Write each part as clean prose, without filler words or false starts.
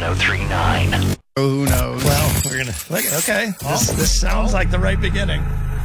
1039. Who knows? Well, we're going to look. Okay. This sounds like the right beginning.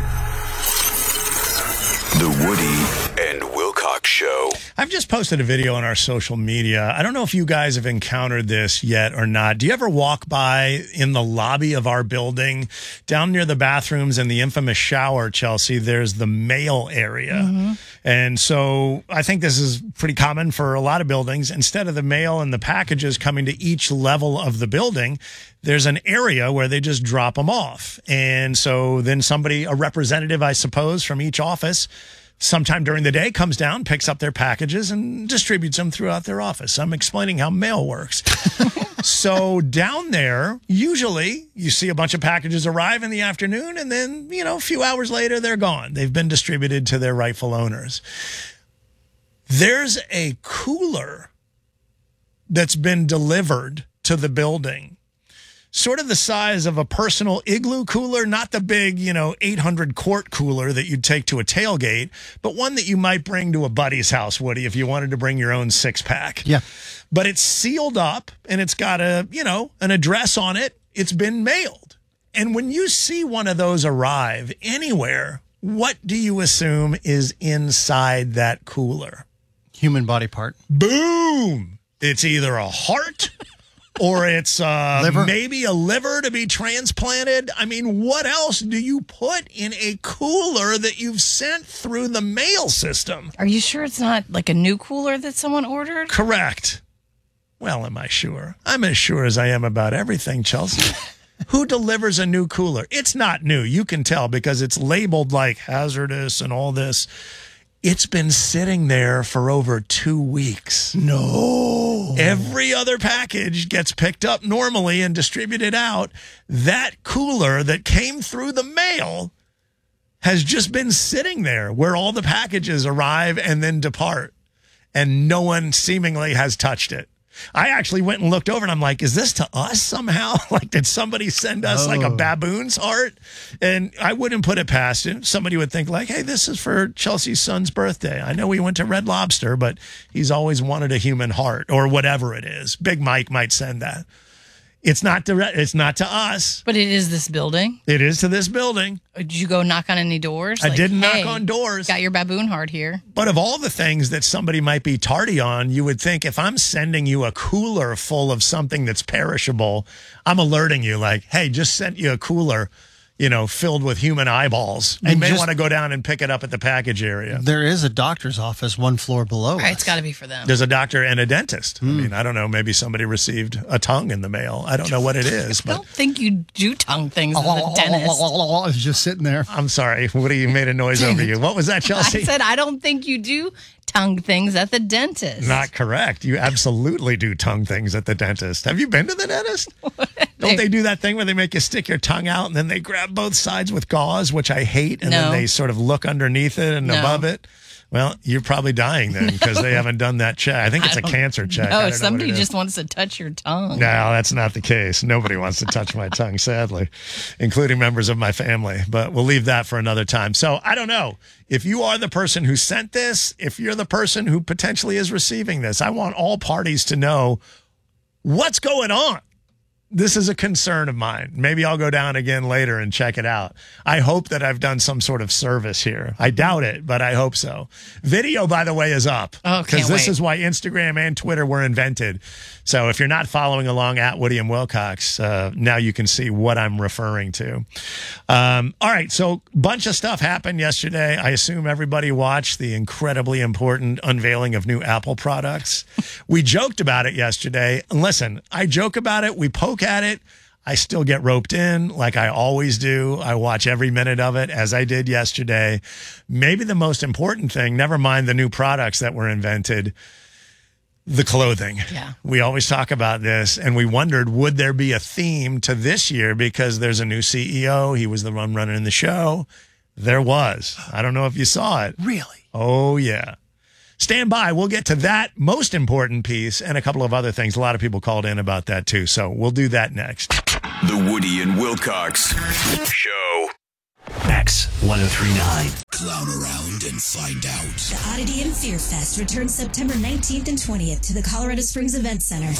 The Woody and Wilcox Show. I've just posted a video on our social media. I don't know if you guys have encountered this yet or not. Do you ever walk by in the lobby of our building, down near the bathrooms and the infamous shower, Chelsea, there's the mail area. Mm-hmm. And so I think this is pretty common for a lot of buildings. Instead of the mail and the packages coming to each level of the building, there's an area where they just drop them off. And so then somebody, a representative, I suppose, from each office, sometime during the day comes down, picks up their packages, and distributes them throughout their office. I'm explaining how mail works. So down there, usually you see a bunch of packages arrive in the afternoon, and then, a few hours later, they're gone. They've been distributed to their rightful owners. There's a cooler that's been delivered to the building, sort of the size of a personal igloo cooler, not the big, 800 quart cooler that you'd take to a tailgate, but one that you might bring to a buddy's house, Woody, if you wanted to bring your own 6-pack. Yeah. But it's sealed up and it's got an address on it. It's been mailed. And when you see one of those arrive anywhere, what do you assume is inside that cooler? Human body part. Boom! It's either a heart or it's liver. Maybe a liver to be transplanted. I mean, what else do you put in a cooler that you've sent through the mail system? Are you sure it's not like a new cooler that someone ordered? Correct. Well, am I sure? I'm as sure as I am about everything, Chelsea. Who delivers a new cooler? It's not new. You can tell because it's labeled like hazardous and all this. It's been sitting there for over 2 weeks. No. Every other package gets picked up normally and distributed out. That cooler that came through the mail has just been sitting there where all the packages arrive and then depart. And no one seemingly has touched it. I actually went and looked over and I'm like, is this to us somehow? Like, did somebody send us like a baboon's heart? And I wouldn't put it past it. Somebody would think like, hey, this is for Chelsea's son's birthday. I know we went to Red Lobster, but he's always wanted a human heart or whatever it is. Big Mike might send that. It's not to us. But it is this building? It is to this building. Did you go knock on any doors? I didn't knock on doors. Got your baboon heart here. But of all the things that somebody might be tardy on, you would think if I'm sending you a cooler full of something that's perishable, I'm alerting you like, hey, just sent you a cooler, filled with human eyeballs. You may want to go down and pick it up at the package area. There is a doctor's office 1 floor below us. It's got to be for them. There's a doctor and a dentist. I mean, I don't know. Maybe somebody received a tongue in the mail. I don't know what it is. I don't think you do tongue things as a dentist. I was just sitting there. I'm sorry. Woody made a noise over you. What was that, Chelsea? I said I don't think you do tongue things at the dentist. Not correct. You absolutely do tongue things at the dentist. Have you been to the dentist? Don't they do that thing where they make you stick your tongue out and then they grab both sides with gauze, which I hate, and then they sort of look underneath it and above it? Well, you're probably dying then because they haven't done that check. I think it's a cancer check. No, somebody just wants to touch your tongue. No, that's not the case. Nobody wants to touch my tongue, sadly, including members of my family. But we'll leave that for another time. So I don't know. If you are the person who sent this, if you're the person who potentially is receiving this, I want all parties to know what's going on. This is a concern of mine. Maybe I'll go down again later and check it out. I hope that I've done some sort of service here. I doubt it, but I hope so. Video, by the way, is up. Oh, because this is why Instagram and Twitter were invented. So if you're not following along at Woody and Wilcox, now you can see what I'm referring to. All right, so bunch of stuff happened yesterday. I assume everybody watched the incredibly important unveiling of new Apple products. We joked about it yesterday. And listen, I joke about it. We poke at it. I still get roped in like I always do. I watch every minute of it as I did yesterday. Maybe the most important thing, never mind the new products that were invented, the clothing. Yeah. We always talk about this, and we wondered, would there be a theme to this year because there's a new CEO? He was the one running the show. There was. I don't know if you saw it. Really? Oh, yeah. Stand by. We'll get to that most important piece and a couple of other things. A lot of people called in about that, too. So we'll do that next. The Woody and Wilcox Show. X1039. Clown around and find out. The Oddity and Fear Fest returns September 19th and 20th to the Colorado Springs Event Center.